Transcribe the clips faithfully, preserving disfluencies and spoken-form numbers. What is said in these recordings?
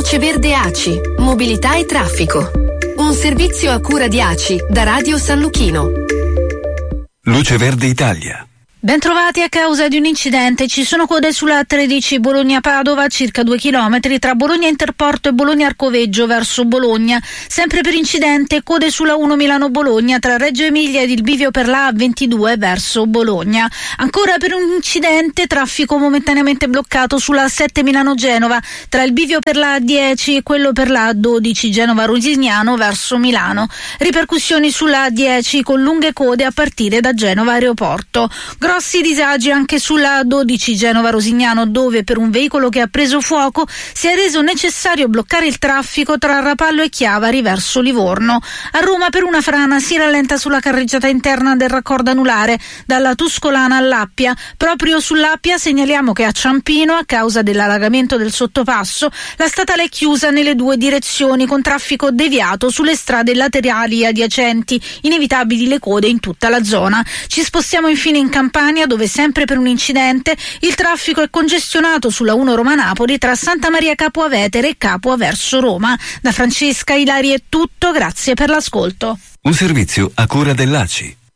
Luce Verde A C I, mobilità e traffico. Un servizio a cura di A C I da Radio San Luchino. Luce Verde Italia. Bentrovati. A causa di un incidente ci sono code sulla tredici Bologna-Padova, circa due chilometri tra Bologna Interporto e Bologna Arcoveggio verso Bologna. Sempre per incidente code sulla uno Milano-Bologna tra Reggio Emilia ed il bivio per la A ventidue verso Bologna. Ancora per un incidente traffico momentaneamente bloccato sulla sette Milano-Genova tra il bivio per la A dieci e quello per la A dodici Genova-Rosignano verso Milano. Ripercussioni sulla A dieci con lunghe code a partire da Genova Aeroporto. Grossi disagi anche sulla A dodici Genova-Rosignano, dove per un veicolo che ha preso fuoco si è reso necessario bloccare il traffico tra Rapallo e Chiavari verso Livorno. A Roma per una frana si rallenta sulla carreggiata interna del raccordo anulare dalla Tuscolana all'Appia. Proprio sull'Appia segnaliamo che a Ciampino, a causa dell'allagamento del sottopasso, la statale è chiusa nelle due direzioni con traffico deviato sulle strade laterali adiacenti, inevitabili le code in tutta la zona. Ci spostiamo infine in Campania, dove sempre per un incidente il traffico è congestionato sulla uno Roma-Napoli tra Santa Maria Capua Vetere e Capua verso Roma. Da Francesca Ilari è tutto, grazie per l'ascolto. Un servizio a cura dell'A C I.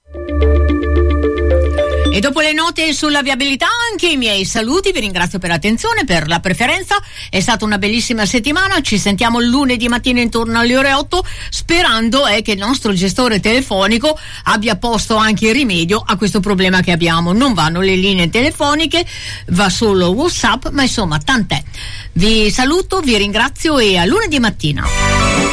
E dopo le note sulla viabilità anche i miei saluti, vi ringrazio per l'attenzione, per la preferenza, è stata una bellissima settimana, ci sentiamo lunedì mattina intorno alle ore otto, sperando è che il nostro gestore telefonico abbia posto anche rimedio a questo problema che abbiamo. Non vanno le linee telefoniche, va solo WhatsApp, ma insomma tant'è. Vi saluto, vi ringrazio e a lunedì mattina.